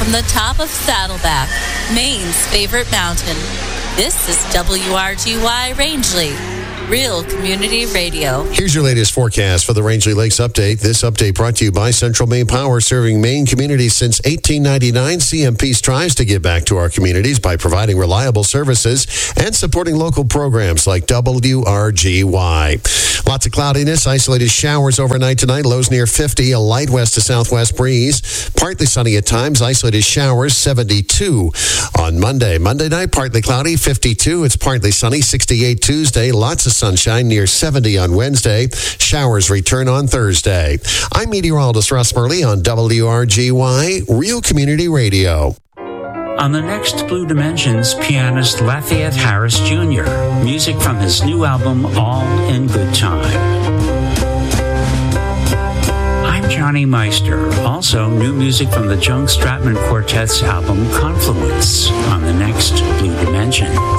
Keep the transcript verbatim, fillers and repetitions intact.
from the top of Saddleback, Maine's favorite mountain. This is W R G Y Rangeley, Real Community Radio. Here's your latest forecast for the Rangeley Lakes Update. This update brought to you by Central Maine Power, serving Maine communities since eighteen ninety-nine. C M P strives to give back to our communities by providing reliable services and supporting local programs like W R G Y. Lots of cloudiness, isolated showers overnight tonight, lows near fifty, a light west to southwest breeze. Partly sunny at times, isolated showers, seventy-two on Monday. Monday night, partly cloudy, fifty-two. It's partly sunny, sixty-eight Tuesday. Lots of sunshine, near seventy on Wednesday. Showers return on Thursday. I'm meteorologist Russ Murley on W R G Y, Real Community Radio. On the next Blue Dimensions, pianist Lafayette Harris Junior Music from his new album, All in Good Time. I'm Johnny Meister. Also, new music from the Jung Stratman Quartet's album, Confluence, on the next Blue Dimension.